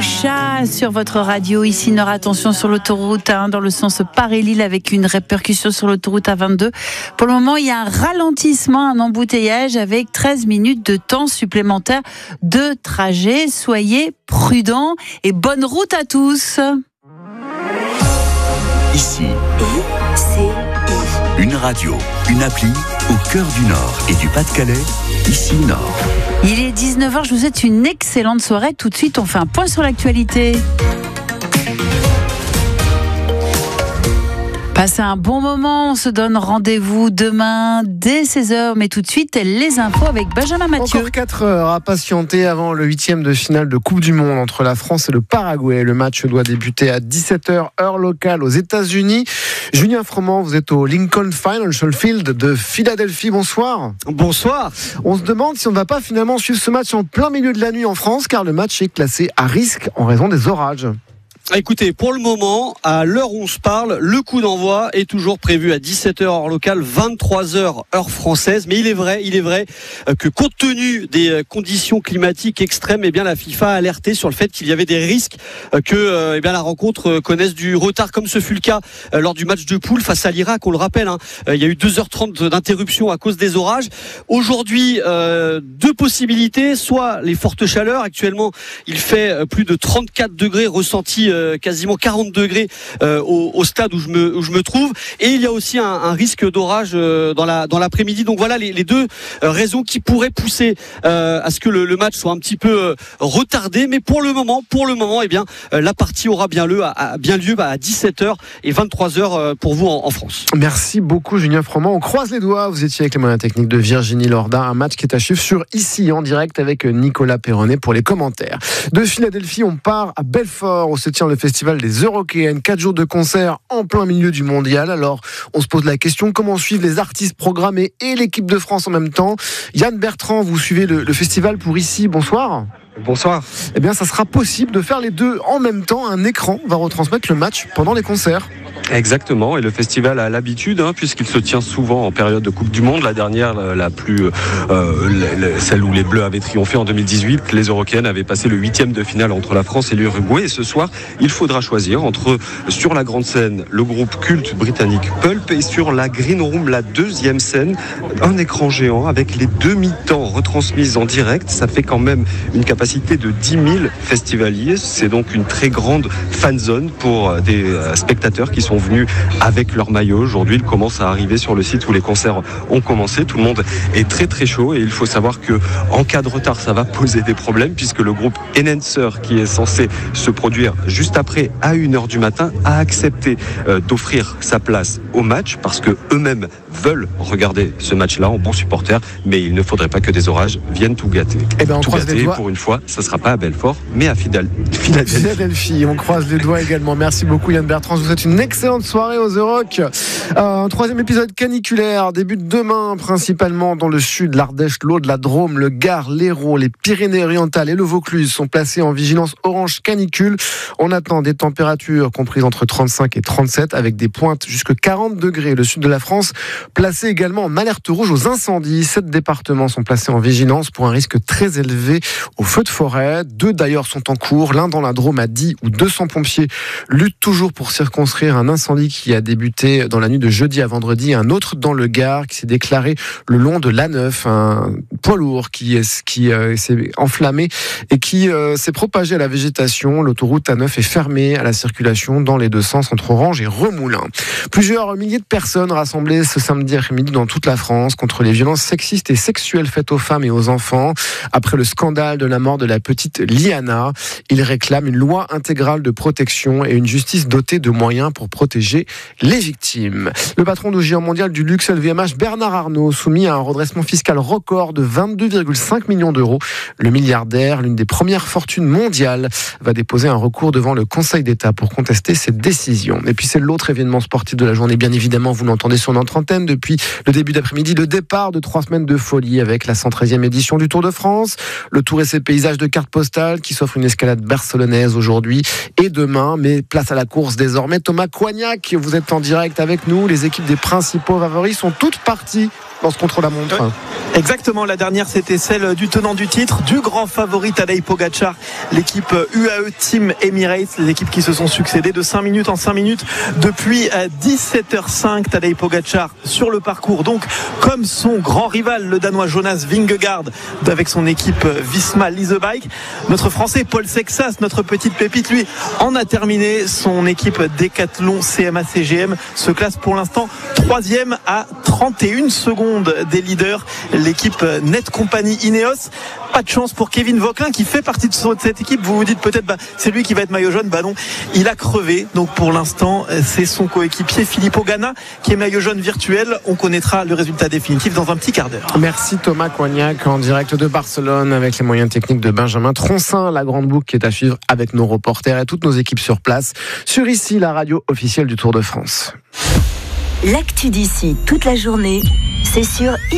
Chat sur votre radio. Ici Nord, attention sur l'autoroute 1 dans le sens Paris-Lille avec une répercussion sur l'autoroute A22. Pour le moment, il y a un ralentissement, un embouteillage avec 13 minutes de temps supplémentaire de trajet. Soyez prudents et bonne route à tous. Ici, une radio, une appli au cœur du Nord et du Pas-de-Calais. Ici Nord. Il est 19h, je vous souhaite une excellente soirée. Tout de suite, on fait un point sur l'actualité. Passez un bon moment, on se donne rendez-vous demain dès 16h, mais tout de suite les infos avec Benjamin Mathieu. Encore 4 heures à patienter avant le 8e de finale de Coupe du Monde entre la France et le Paraguay. Le match doit débuter à 17h heure locale aux États-Unis. Julien Froment, vous êtes au Lincoln Financial Field de Philadelphie. Bonsoir. Bonsoir. On se demande si on ne va pas finalement suivre ce match en plein milieu de la nuit en France, car le match est classé à risque en raison des orages. Écoutez, pour le moment, à l'heure où on se parle, le coup d'envoi est toujours prévu à 17h heure locale, 23h heure française. Mais il est vrai que compte tenu des conditions climatiques extrêmes, eh bien la FIFA a alerté sur le fait qu'il y avait des risques que la rencontre connaisse du retard, comme ce fut le cas lors du match de poule face à l'Irak. On le rappelle, il y a eu 2h30 d'interruption à cause des orages. Aujourd'hui, deux possibilités, soit les fortes chaleurs. Actuellement, il fait plus de 34 degrés ressentis, quasiment 40 degrés au stade où je me trouve, et il y a aussi un risque d'orage dans l'après-midi. Donc voilà les deux raisons qui pourraient pousser à ce que le match soit un petit peu retardé. Mais pour le moment, eh bien la partie aura bien lieu à 17h et 23h pour vous en France. Merci beaucoup Julien Froment. On croise les doigts. Vous étiez avec les moyens techniques de Virginie Lorda. Un match qui est à suivre sur Ici en direct avec Nicolas Perronnet pour les commentaires. De Philadelphie, on part à Belfort où se tient le festival des Eurokéennes. 4 jours de concert en plein milieu du mondial. Alors, on se pose la question, comment suivre les artistes programmés et l'équipe de France en même temps? Yann Bertrand, vous suivez le festival pour Ici. Bonsoir. Bonsoir. Eh bien, ça sera possible de faire les deux en même temps. Un écran va retransmettre le match pendant les concerts. Exactement, et le festival a l'habitude, puisqu'il se tient souvent en période de Coupe du Monde. La dernière, celle où les Bleus avaient triomphé en 2018, les Eurokéennes avaient passé le 8e de finale entre la France et l'Uruguay. Et ce soir, il faudra choisir entre, sur la grande scène, le groupe culte britannique Pulp, et sur la Green Room, la deuxième scène, un écran géant avec les demi-temps retransmises en direct. Ça fait quand même une capacité de 10 000 festivaliers. C'est donc une très grande fanzone pour des spectateurs qui sont venus avec leur maillot. Aujourd'hui, il commence à arriver sur le site où les concerts ont commencé. Tout le monde est très très chaud, et il faut savoir que en cas de retard, ça va poser des problèmes, puisque le groupe Enhancer, qui est censé se produire juste après à 1h du matin, a accepté d'offrir sa place au match, parce que eux-mêmes veulent regarder ce match-là en bons supporters, mais il ne faudrait pas que des orages viennent tout gâter. On tout croise gâter, les doigts. pour une fois, ça ne sera pas à Belfort, mais à Philadelphie. On croise les doigts également. Merci beaucoup Yann Bertrand. Je vous souhaite une excellente soirée aux Euroc. Un troisième épisode caniculaire débute demain, principalement dans le sud, l'Ardèche, l'Aude, la Drôme, le Gard, l'Hérault, les Pyrénées-Orientales et le Vaucluse sont placés en vigilance orange canicule. On attend des températures comprises entre 35 et 37 avec des pointes jusqu'à 40 degrés. Le sud de la France placé également en alerte rouge aux incendies. 7 départements sont placés en vigilance pour un risque très élevé aux feux de forêt. 2 d'ailleurs sont en cours, l'un dans la Drôme à 10 où 200 pompiers luttent toujours pour circonscrire un incendie qui a débuté dans la nuit de jeudi à vendredi. Un autre dans le Gard qui s'est déclaré le long de l'A9, un poids lourd qui s'est enflammé et qui s'est propagé à la végétation. L'autoroute A9 est fermée à la circulation dans les deux sens entre Orange et Remoulins. Plusieurs milliers de personnes rassemblées ce samedi après-midi dans toute la France contre les violences sexistes et sexuelles faites aux femmes et aux enfants. Après le scandale de la mort de la petite Liana, ils réclament une loi intégrale de protection et une justice dotée de moyens pour protéger les victimes. Le patron du géant mondial du luxe LVMH, Bernard Arnault, soumis à un redressement fiscal record de 22,5 millions d'euros. Le milliardaire, l'une des premières fortunes mondiales, va déposer un recours devant le Conseil d'État pour contester cette décision. Et puis c'est l'autre événement sportif de la journée, bien évidemment, vous l'entendez sur notre antenne depuis le début d'après-midi, le départ de 3 semaines de folie avec la 113e édition du Tour de France. Le Tour et ses paysages de cartes postales qui s'offrent une escalade barcelonaise aujourd'hui et demain, mais place à la course désormais. Thomas Coignac, vous êtes en direct avec nous. Les équipes des principaux favoris sont toutes parties dans ce contre-la-montre. Ouais. Exactement, la dernière c'était celle du tenant du titre, du grand favori Tadej Pogačar, l'équipe UAE Team Emirates, les équipes qui se sont succédées de 5 minutes en 5 minutes depuis 17h05. Tadej Pogačar sur le parcours, donc comme son grand rival le Danois Jonas Vingegaard avec son équipe Visma Lease Bike. Notre Français Paul Sexas, notre petite pépite, lui en a terminé. Son équipe Decathlon CMA CGM se classe pour l'instant 3e à 31 secondes des leaders, l'équipe Netcompany Ineos. Pas de chance pour Kevin Vauquelin qui fait partie de cette équipe. Vous vous dites peut-être c'est lui qui va être maillot jaune. Non, il a crevé. Donc pour l'instant c'est son coéquipier Filippo Ganna qui est maillot jaune virtuel. On connaîtra le résultat définitif dans un petit quart d'heure. Merci Thomas Coignac en direct de Barcelone avec les moyens techniques de Benjamin Troncin. La grande boucle qui est à suivre avec nos reporters et toutes nos équipes sur place sur ici la radio officielle du Tour de France. L'actu d'ici toute la journée, c'est sur